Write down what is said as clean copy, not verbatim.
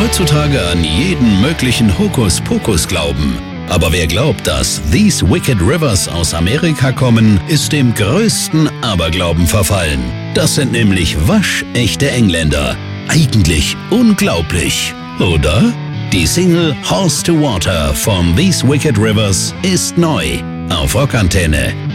heutzutage an jeden möglichen Hokuspokus glauben. Aber wer glaubt, dass These Wicked Rivers aus Amerika kommen, ist dem größten Aberglauben verfallen. Das sind nämlich waschechte Engländer. Eigentlich unglaublich, oder? Die Single Horse to Water von These Wicked Rivers ist neu auf Rockantenne.